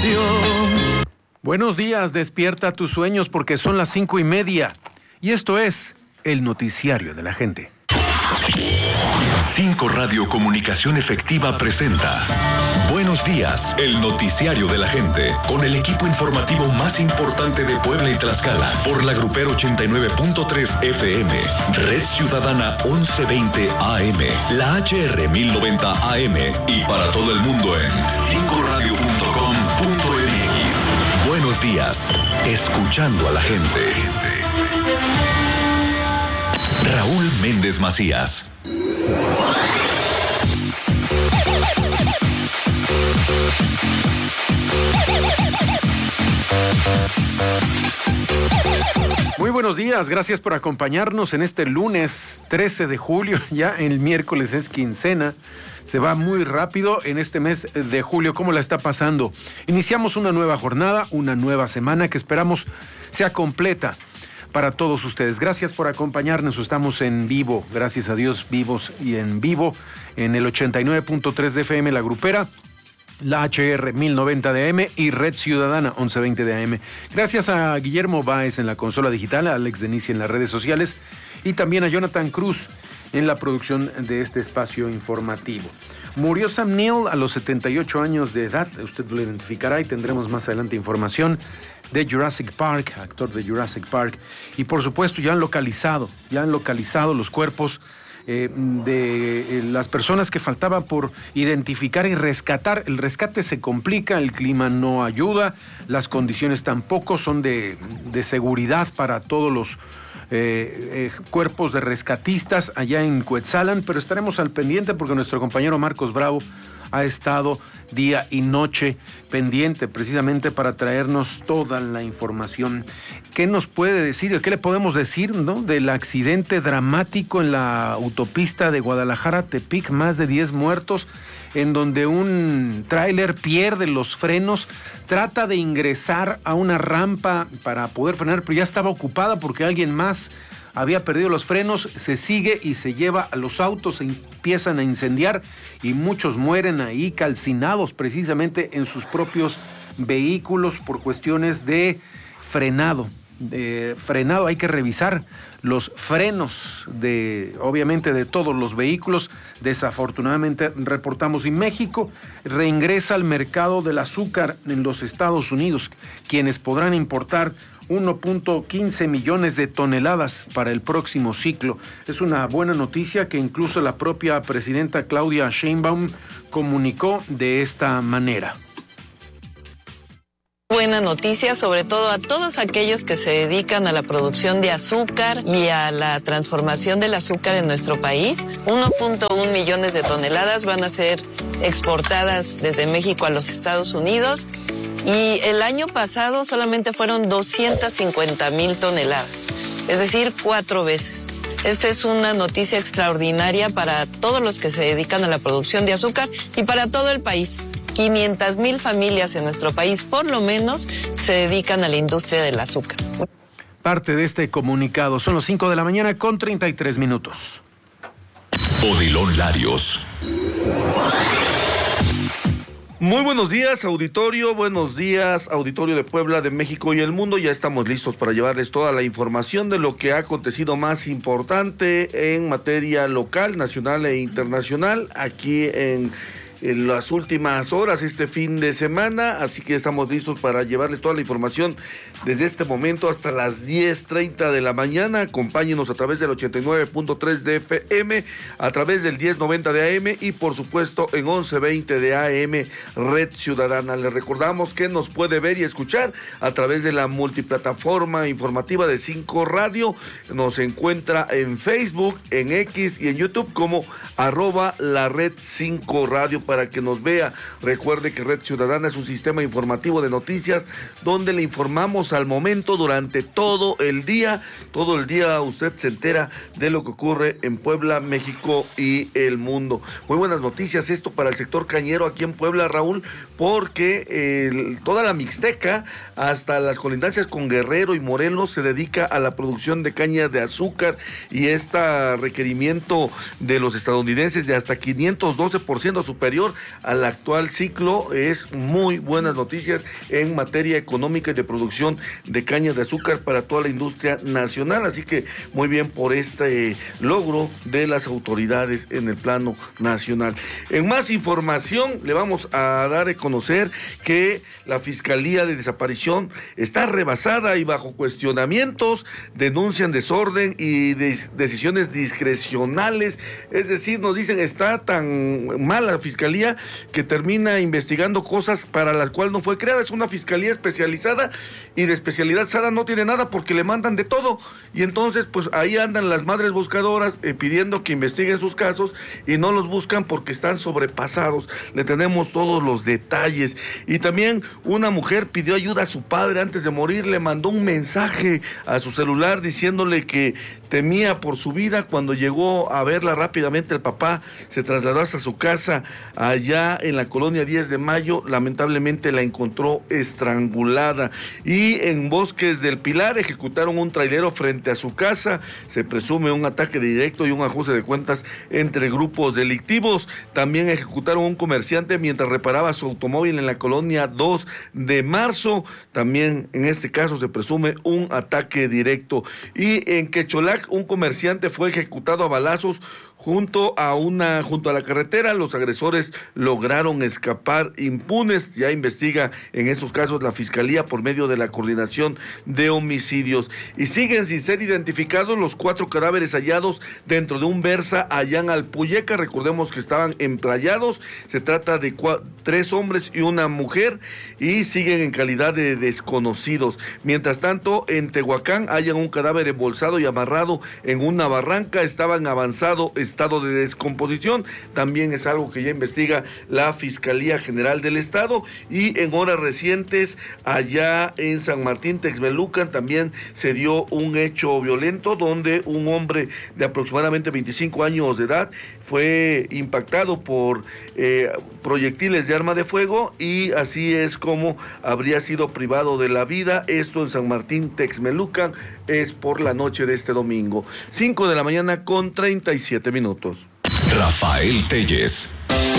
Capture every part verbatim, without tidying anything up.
información. Buenos días, despierta tus sueños porque son las cinco y media. Y esto es el noticiario de la gente. Cinco Radio Comunicación Efectiva presenta Buenos días, el noticiario de la gente, con el equipo informativo más importante de Puebla y Tlaxcala, por la Grupera ochenta y nueve punto tres F M, Red Ciudadana once veinte A M, la H R mil noventa A M y para todo el mundo en cinco radio punto com punto m x. Buenos días, escuchando a la gente. Raúl Méndez Macías. Muy buenos días, gracias por acompañarnos en este lunes trece de julio, ya el miércoles es quincena, se va muy rápido en este mes de julio. ¿Cómo la está pasando? Iniciamos una nueva jornada, una nueva semana que esperamos sea completa para todos ustedes. Gracias por acompañarnos, estamos en vivo, gracias a Dios, vivos y en vivo, en el ochenta y nueve punto tres de F M, la Grupera, la H R mil noventa de A M y Red Ciudadana once veinte de A M. Gracias a Guillermo Báez en la consola digital, a Alex Denicia en las redes sociales y también a Jonathan Cruz en la producción de este espacio informativo. Murió Sam Neill a los setenta y ocho años de edad, usted lo identificará y tendremos más adelante información de Jurassic Park, actor de Jurassic Park, y por supuesto ya han localizado, ya han localizado los cuerpos eh, de eh, las personas que faltaba por identificar y rescatar. El rescate se complica, el clima no ayuda, las condiciones tampoco son de, de seguridad para todos los Eh, eh, cuerpos de rescatistas allá en Cuetzalan, pero estaremos al pendiente porque nuestro compañero Marcos Bravo ha estado día y noche pendiente precisamente para traernos toda la información. ¿Qué nos puede decir, qué le podemos decir, ¿no?, del accidente dramático en la autopista de Guadalajara a Tepic? Más de diez muertos, en donde un tráiler pierde los frenos, trata de ingresar a una rampa para poder frenar, pero ya estaba ocupada porque alguien más había perdido los frenos, se sigue y se lleva a los autos, se empiezan a incendiar y muchos mueren ahí calcinados precisamente en sus propios vehículos por cuestiones de frenado. De frenado, hay que revisar los frenos de, obviamente, de todos los vehículos. Desafortunadamente reportamos, y México reingresa al mercado del azúcar en los Estados Unidos, quienes podrán importar uno punto quince millones de toneladas para el próximo ciclo. Es una buena noticia que incluso la propia presidenta Claudia Sheinbaum comunicó de esta manera. Buena noticia, sobre todo a todos aquellos que se dedican a la producción de azúcar y a la transformación del azúcar en nuestro país. uno punto uno millones de toneladas van a ser exportadas desde México a los Estados Unidos y el año pasado solamente fueron doscientas cincuenta mil toneladas, es decir, cuatro veces. Esta es una noticia extraordinaria para todos los que se dedican a la producción de azúcar y para todo el país. quinientas mil familias en nuestro país, por lo menos, se dedican a la industria del azúcar. Parte de este comunicado. Son las cinco de la mañana con treinta y tres minutos. Odilon Larios. Muy buenos días, auditorio, buenos días, auditorio de Puebla, de México y el mundo. Ya estamos listos para llevarles toda la información de lo que ha acontecido más importante en materia local, nacional e internacional aquí en en las últimas horas, este fin de semana, así que estamos listos para llevarle toda la información desde este momento hasta las diez treinta de la mañana. Acompáñenos a través del ochenta y nueve punto tres de F M, a través del diez noventa de A M y por supuesto en once veinte de A M Red Ciudadana. Les recordamos que nos puede ver y escuchar a través de la multiplataforma informativa de cinco Radio. Nos encuentra en Facebook, en X y en YouTube como arroba la red cinco Radio para que nos vea. Recuerde que Red Ciudadana es un sistema informativo de noticias donde le informamos al momento durante todo el día. Todo el día usted se entera de lo que ocurre en Puebla, México y el mundo. Muy buenas noticias esto para el sector cañero aquí en Puebla, Raúl, porque eh, toda la Mixteca, hasta las colindancias con Guerrero y Morelos, se dedica a la producción de caña de azúcar, y este requerimiento de los estadounidenses de hasta quinientos doce por ciento superior anterior al actual ciclo. Es muy buenas noticias en materia económica y de producción de caña de azúcar para toda la industria nacional, así que muy bien por este logro de las autoridades en el plano nacional. En más información le vamos a dar a conocer que la Fiscalía de Desaparición está rebasada y bajo cuestionamientos, denuncian desorden y de decisiones discrecionales, es decir, nos dicen está tan mal la Fiscalía que termina investigando cosas para las cuales no fue creada. Es una Fiscalía especializada y de especialidad Sada no tiene nada porque le mandan de todo, y entonces pues ahí andan las madres buscadoras eh, pidiendo que investiguen sus casos y no los buscan porque están sobrepasados. Le tenemos todos los detalles. Y también una mujer pidió ayuda a su padre antes de morir, le mandó un mensaje a su celular diciéndole que temía por su vida. Cuando llegó a verla rápidamente, el papá se trasladó hasta su casa allá en la colonia diez de mayo, lamentablemente la encontró estrangulada. Y en Bosques del Pilar ejecutaron un trailero frente a su casa, se presume un ataque directo y un ajuste de cuentas entre grupos delictivos. También ejecutaron un comerciante mientras reparaba su automóvil en la colonia dos de marzo, también en este caso se presume un ataque directo. Y en Quecholac un comerciante fue ejecutado a balazos junto a una junto a la carretera. Los agresores lograron escapar impunes. Ya investiga en esos casos la Fiscalía por medio de la Coordinación de Homicidios. Y siguen sin ser identificados los cuatro cadáveres hallados dentro de un Versa allá en Alpuyeca. Recordemos que estaban emplayados. Se trata de cuatro, tres hombres y una mujer y siguen en calidad de desconocidos. Mientras tanto, en Tehuacán hallan un cadáver embolsado y amarrado en una barranca. Estaba en avanzado estado de descomposición. También es algo que ya investiga la Fiscalía General del Estado. Y en horas recientes, allá en San Martín Texmelucan, también se dio un hecho violento donde un hombre de aproximadamente veinticinco años de edad fue impactado por eh, proyectiles de arma de fuego y así es como habría sido privado de la vida. Esto en San Martín Texmelucan es por la noche de este domingo. cinco de la mañana con treinta y siete minutos. Rafael Telles.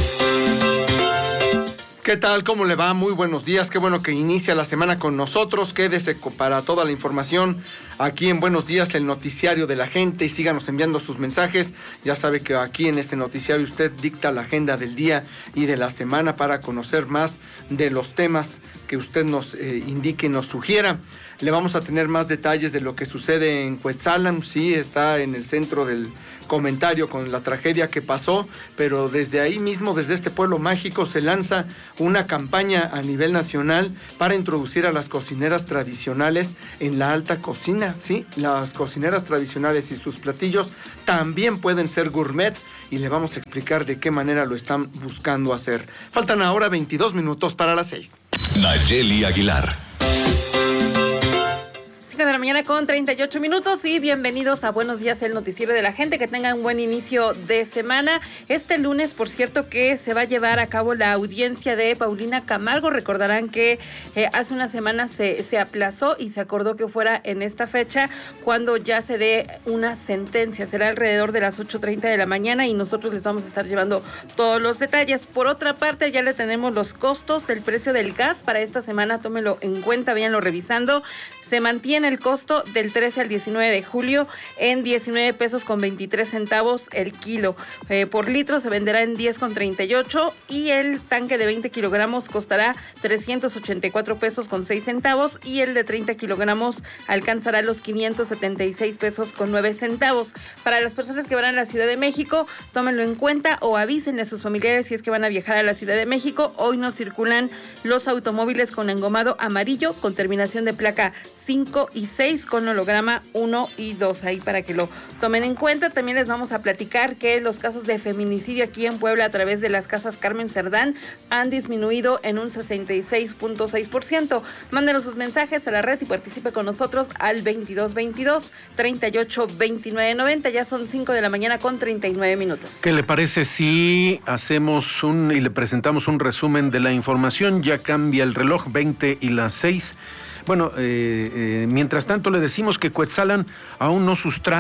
¿Qué tal? ¿Cómo le va? Muy buenos días. Qué bueno que inicia la semana con nosotros. Quédese para toda la información aquí en Buenos Días, el noticiario de la gente, y síganos enviando sus mensajes. Ya sabe que aquí en este noticiario usted dicta la agenda del día y de la semana para conocer más de los temas que usted nos eh, indique y nos sugiera. Le vamos a tener más detalles de lo que sucede en Cuetzalan. Sí, está en el centro del comentario con la tragedia que pasó, pero desde ahí mismo, desde este pueblo mágico, se lanza una campaña a nivel nacional para introducir a las cocineras tradicionales en la alta cocina. Sí, las cocineras tradicionales y sus platillos también pueden ser gourmet, y le vamos a explicar de qué manera lo están buscando hacer. Faltan ahora veintidós minutos para las seis. Nayeli Aguilar. cinco de la mañana con treinta y ocho minutos y bienvenidos a Buenos Días, el noticiero de la gente. Que tengan un buen inicio de semana. Este lunes, por cierto, que se va a llevar a cabo la audiencia de Paulina Camargo. Recordarán que eh, hace unas semanas se, se aplazó y se acordó que fuera en esta fecha cuando ya se dé una sentencia. Será alrededor de las ocho treinta de la mañana y nosotros les vamos a estar llevando todos los detalles. Por otra parte, ya le tenemos los costos del precio del gas para esta semana. Tómelo en cuenta, váyanlo revisando. Se mantiene el costo del trece al diecinueve de julio en diecinueve pesos con veintitrés centavos el kilo. Eh, por litro se venderá en diez con treinta y ocho y el tanque de veinte kilogramos costará trescientos ochenta y cuatro pesos con seis centavos y el de treinta kilogramos alcanzará los quinientos setenta y seis pesos con nueve centavos. Para las personas que van a la Ciudad de México, tómenlo en cuenta o avísenle a sus familiares si es que van a viajar a la Ciudad de México. Hoy no circulan los automóviles con engomado amarillo con terminación de placa cinco y seis con holograma uno y dos, ahí para que lo tomen en cuenta. También les vamos a platicar que los casos de feminicidio aquí en Puebla a través de las casas Carmen Cerdán han disminuido en un sesenta y seis punto seis por ciento. Mándenos sus mensajes a la red y participe con nosotros al veintidós veintidós treinta y ocho veintinueve noventa. Ya son cinco de la mañana con treinta y nueve minutos. ¿Qué le parece si hacemos un y le presentamos un resumen de la información? Ya cambia el reloj, veinte y las seis. Bueno, eh, eh, mientras tanto le decimos que Cuetzalan aún no sustrae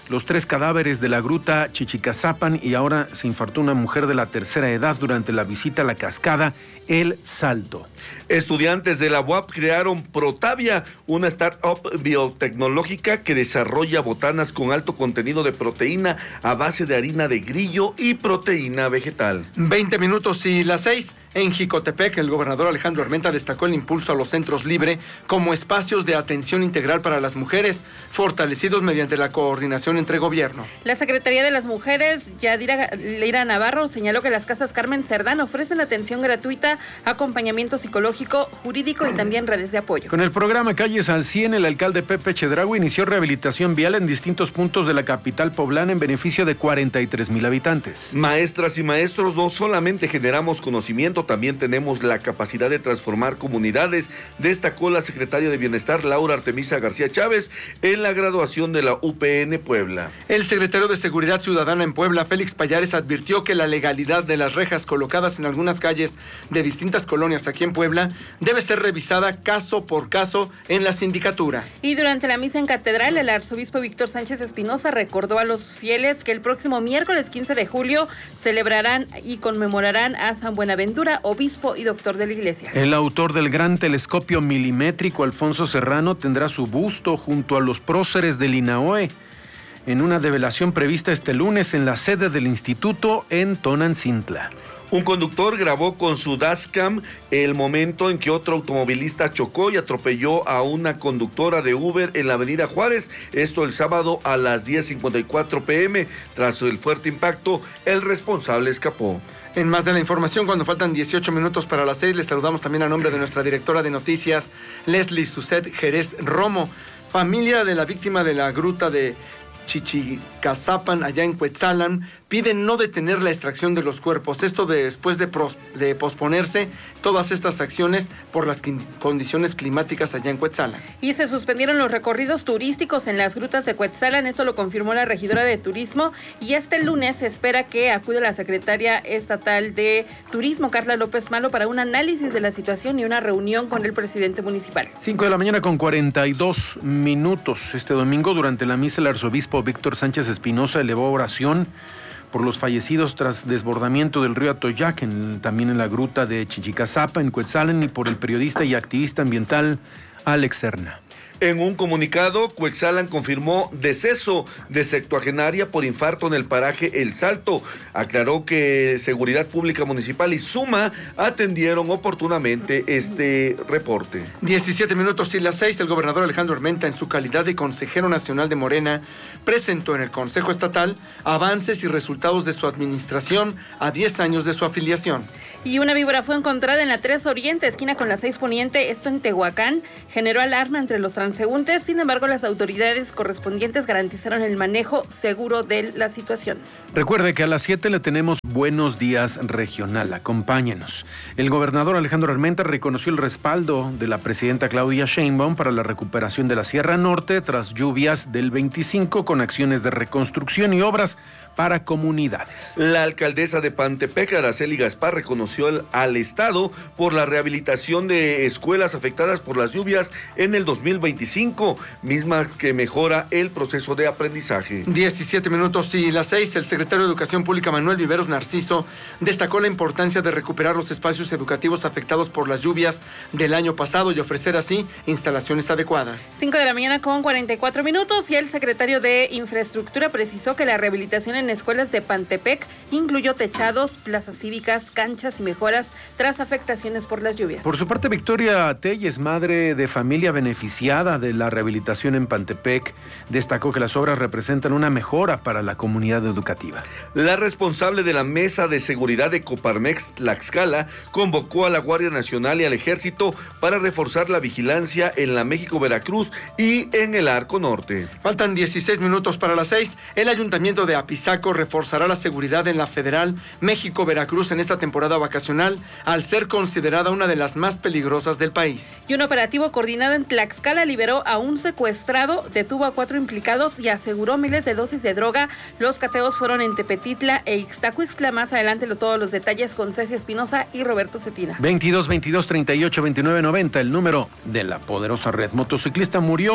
los tres cadáveres de la gruta Chichicazapan y ahora se infartó una mujer de la tercera edad durante la visita a la cascada El Salto. Estudiantes de la U A P crearon Protavia, una startup biotecnológica que desarrolla botanas con alto contenido de proteína a base de harina de grillo y proteína vegetal. veinte minutos y las seis. En Jicotepec, el gobernador Alejandro Armenta destacó el impulso a los centros libre como espacios de atención integral para las mujeres, fortalecidos mediante la coordinación entre gobiernos. La Secretaría de las Mujeres, Yadira Leira Navarro, señaló que las casas Carmen Cerdán ofrecen atención gratuita, acompañamiento psicológico, jurídico y también redes de apoyo. Con el programa Calles al cien, el alcalde Pepe Chedraui inició rehabilitación vial en distintos puntos de la capital poblana en beneficio de cuarenta y tres mil habitantes. Maestras y maestros, no solamente generamos conocimiento, también tenemos la capacidad de transformar comunidades, destacó la secretaria de Bienestar, Laura Artemisa García Chávez, en la graduación de la U P N Puebla. El secretario de Seguridad Ciudadana en Puebla, Félix Payares, advirtió que la legalidad de las rejas colocadas en algunas calles de distintas colonias aquí en Puebla debe ser revisada caso por caso en la sindicatura. Y durante la misa en catedral, el arzobispo Víctor Sánchez Espinosa recordó a los fieles que el próximo miércoles quince de julio celebrarán y conmemorarán a San Buenaventura, obispo y doctor de la iglesia. El autor del gran telescopio milimétrico, Alfonso Serrano, tendrá su busto junto a los próceres del INAOE en una develación prevista este lunes en la sede del instituto en Tonantzintla. Un conductor grabó con su dashcam el momento en que otro automovilista chocó y atropelló a una conductora de Uber en la avenida Juárez, esto el sábado a las diez cincuenta y cuatro pm. Tras el fuerte impacto, el responsable escapó. En más de la información, cuando faltan dieciocho minutos para las seis, les saludamos también a nombre de nuestra directora de noticias, Leslie Suset Jerez Romo. Familia de la víctima de la gruta de Chichicazapan, allá en Cuetzalan, piden no detener la extracción de los cuerpos. Esto después de, pros, de posponerse todas estas acciones por las condiciones climáticas allá en Cuetzalan. Y se suspendieron los recorridos turísticos en las grutas de Cuetzalan. Esto lo confirmó la regidora de Turismo. Y este lunes se espera que acude la secretaria estatal de Turismo, Carla López Malo, para un análisis de la situación y una reunión con el presidente municipal. cinco de la mañana con cuarenta y dos minutos. Este domingo, durante la misa, el arzobispo Víctor Sánchez Espinosa elevó oración por los fallecidos tras desbordamiento del río Atoyac, en, también en la gruta de Chichicazapa, en Cuetzalan, y por el periodista y activista ambiental Alex Serna. En un comunicado, Cuetzalan confirmó deceso de septuagenaria por infarto en el paraje El Salto. Aclaró que Seguridad Pública Municipal y Suma atendieron oportunamente este reporte. diecisiete minutos y las seis, el gobernador Alejandro Armenta, en su calidad de consejero nacional de Morena, presentó en el Consejo Estatal avances y resultados de su administración a diez años de su afiliación. Y una víbora fue encontrada en la tres Oriente, esquina con la seis Poniente, esto en Tehuacán. Generó alarma entre los transeúntes, sin embargo las autoridades correspondientes garantizaron el manejo seguro de la situación. Recuerde que a las siete le tenemos Buenos Días Regional, acompáñenos. El gobernador Alejandro Armenta reconoció el respaldo de la presidenta Claudia Sheinbaum para la recuperación de la Sierra Norte tras lluvias del veinticinco, con acciones de reconstrucción y obras para comunidades. La alcaldesa de Pantepec, Araceli Gaspar, reconoció el, al Estado por la rehabilitación de escuelas afectadas por las lluvias en el dos mil veinticinco, misma que mejora el proceso de aprendizaje. diecisiete minutos y las seis, el secretario de Educación Pública, Manuel Viveros Narciso, destacó la importancia de recuperar los espacios educativos afectados por las lluvias del año pasado y ofrecer así instalaciones adecuadas. cinco de la mañana con cuarenta y cuatro minutos, y el secretario de Infraestructura precisó que la rehabilitación en en escuelas de Pantepec incluyó techados, plazas cívicas, canchas y mejoras tras afectaciones por las lluvias. Por su parte, Victoria Telles, madre de familia beneficiada de la rehabilitación en Pantepec, destacó que las obras representan una mejora para la comunidad educativa. La responsable de la Mesa de Seguridad de Coparmex, Tlaxcala, convocó a la Guardia Nacional y al Ejército para reforzar la vigilancia en la México-Veracruz y en el Arco Norte. Faltan dieciséis minutos para las seis. El Ayuntamiento de Apizaco reforzará la seguridad en la Federal México-Veracruz en esta temporada vacacional, al ser considerada una de las más peligrosas del país. Y un operativo coordinado en Tlaxcala liberó a un secuestrado, detuvo a cuatro implicados y aseguró miles de dosis de droga. Los cateos fueron en Tepetitla e Ixtacuixtla. Más adelante lo, todos los detalles con Ceci Espinosa y Roberto Cetina. veintidós, veintidós, treinta y ocho, veintinueve, noventa, el número de la poderosa red. Motociclista murió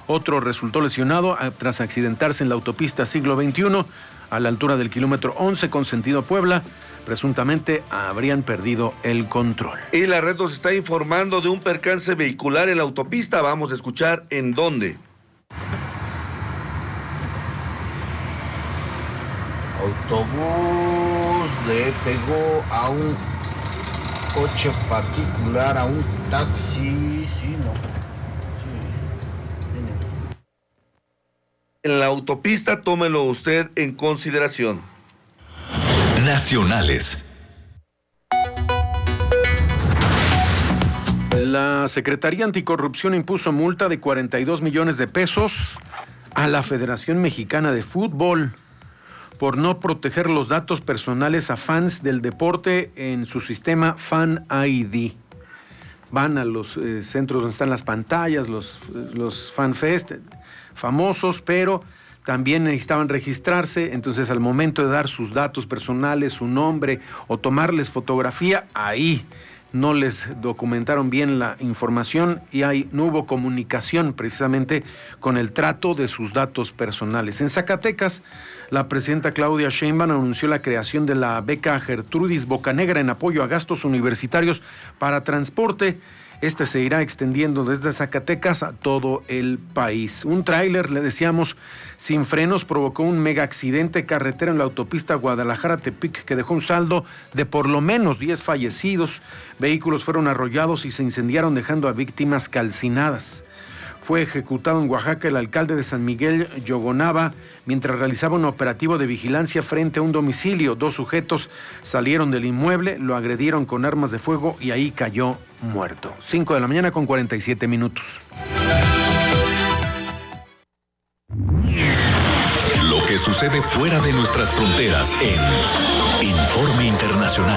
Otro resultó lesionado tras accidentarse en la autopista Siglo veintiuno a la altura del kilómetro once con sentido Puebla. Presuntamente habrían perdido el control. Y la red nos está informando de un percance vehicular en la autopista. Vamos a escuchar en dónde. Autobús le pegó a un coche particular, a un taxi, sí, no. Sí. En la autopista, tómelo usted en consideración. Nacionales. La Secretaría Anticorrupción impuso multa de cuarenta y dos millones de pesos a la Federación Mexicana de Fútbol por no proteger los datos personales a fans del deporte en su sistema Fan I D. Van a los eh, centros donde están las pantallas, los, los FanFest famosos, pero también necesitaban registrarse, entonces al momento de dar sus datos personales, su nombre o tomarles fotografía, ahí no les documentaron bien la información y ahí no hubo comunicación precisamente con el trato de sus datos personales. En Zacatecas, la presidenta Claudia Sheinbaum anunció la creación de la beca Gertrudis Bocanegra en apoyo a gastos universitarios para transporte. Este se irá extendiendo desde Zacatecas a todo el país. Un tráiler, le decíamos, sin frenos provocó un mega accidente carretera en la autopista Guadalajara-Tepic que dejó un saldo de por lo menos diez fallecidos. Vehículos fueron arrollados y se incendiaron dejando a víctimas calcinadas. Fue ejecutado en Oaxaca el alcalde de San Miguel, Yogonaba, mientras realizaba un operativo de vigilancia frente a un domicilio. Dos sujetos salieron del inmueble, lo agredieron con armas de fuego y ahí cayó muerto. Cinco de la mañana con cuarenta y siete minutos. Lo que sucede fuera de nuestras fronteras en Informe Internacional.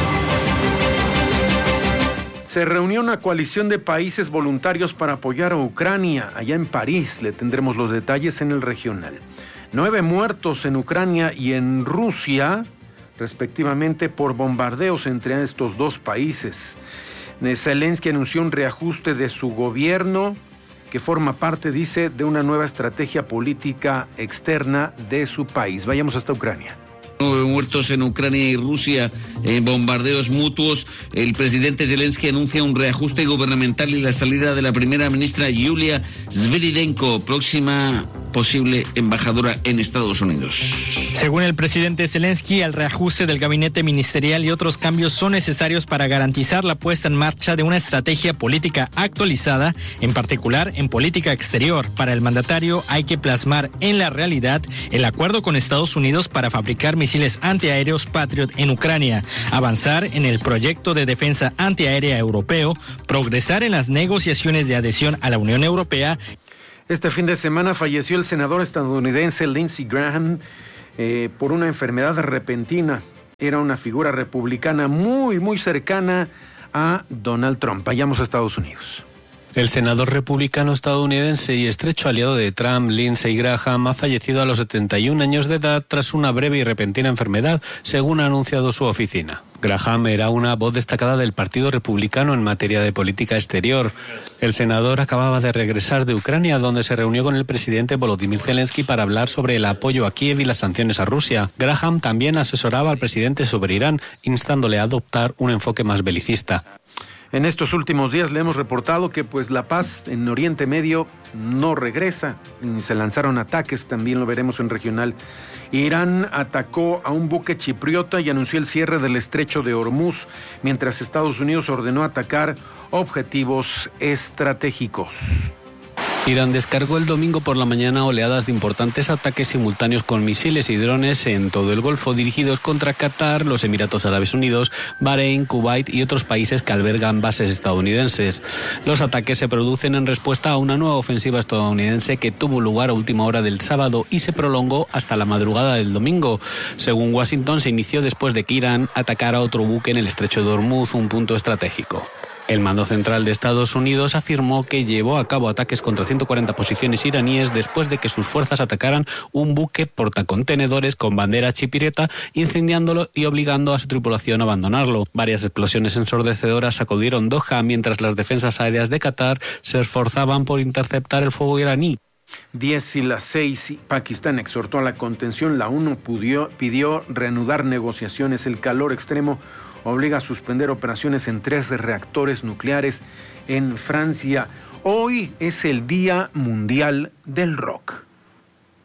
Se reunió una coalición de países voluntarios para apoyar a Ucrania. Allá en París le tendremos los detalles en el regional. Nueve muertos en Ucrania y en Rusia, respectivamente, por bombardeos entre estos dos países. Zelensky anunció un reajuste de su gobierno que forma parte, dice, de una nueva estrategia política externa de su país. Vayamos hasta Ucrania. Nueve muertos en Ucrania y Rusia en bombardeos mutuos. El presidente Zelensky anuncia un reajuste gubernamental y la salida de la primera ministra Yulia Sviridenko, próxima posible embajadora en Estados Unidos. Según el presidente Zelensky, el reajuste del gabinete ministerial y otros cambios son necesarios para garantizar la puesta en marcha de una estrategia política actualizada, en particular en política exterior. Para el mandatario hay que plasmar en la realidad el acuerdo con Estados Unidos para fabricar misiles antiaéreos Patriot en Ucrania, avanzar en el proyecto de defensa antiaérea europeo, progresar en las negociaciones de adhesión a la Unión Europea. Este fin de semana falleció el senador estadounidense Lindsey Graham eh, por una enfermedad repentina. Era una figura republicana muy, muy cercana a Donald Trump. Vayamos a Estados Unidos. El senador republicano estadounidense y estrecho aliado de Trump, Lindsey Graham, ha fallecido a los setenta y un años de edad tras una breve y repentina enfermedad, según ha anunciado su oficina. Graham era una voz destacada del Partido Republicano en materia de política exterior. El senador acababa de regresar de Ucrania, donde se reunió con el presidente Volodymyr Zelensky para hablar sobre el apoyo a Kiev y las sanciones a Rusia. Graham también asesoraba al presidente sobre Irán, instándole a adoptar un enfoque más belicista. En estos últimos días le hemos reportado que pues la paz en Oriente Medio no regresa, y se lanzaron ataques, también lo veremos en regional. Irán atacó a un buque chipriota y anunció el cierre del estrecho de Hormuz, mientras Estados Unidos ordenó atacar objetivos estratégicos. Irán descargó el domingo por la mañana oleadas de importantes ataques simultáneos con misiles y drones en todo el Golfo dirigidos contra Qatar, los Emiratos Árabes Unidos, Bahrein, Kuwait y otros países que albergan bases estadounidenses. Los ataques se producen en respuesta a una nueva ofensiva estadounidense que tuvo lugar a última hora del sábado y se prolongó hasta la madrugada del domingo. Según Washington, se inició después de que Irán atacara otro buque en el estrecho de Hormuz, un punto estratégico. El mando central de Estados Unidos afirmó que llevó a cabo ataques contra ciento cuarenta posiciones iraníes después de que sus fuerzas atacaran un buque portacontenedores con bandera chipireta, incendiándolo y obligando a su tripulación a abandonarlo. Varias explosiones ensordecedoras sacudieron Doha mientras las defensas aéreas de Qatar se esforzaban por interceptar el fuego iraní. diez y las seis, Pakistán exhortó a la contención. La ONU pidió, pidió reanudar negociaciones. El calor extremo obliga a suspender operaciones en tres reactores nucleares en Francia. Hoy es el Día Mundial del Rock.